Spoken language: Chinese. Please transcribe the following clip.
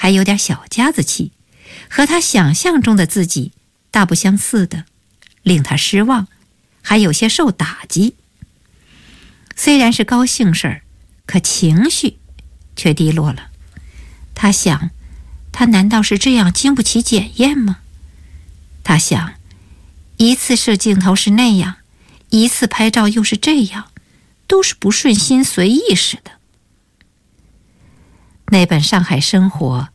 还有点小家子气，和他想象中的自己大不相似的，令他失望，还有些受打击。虽然是高兴事儿，可情绪却低落了。他想，他难道是这样经不起检验吗？他想，一次摄镜头是那样，一次拍照又是这样，都是不顺心随意似的。那本《上海生活》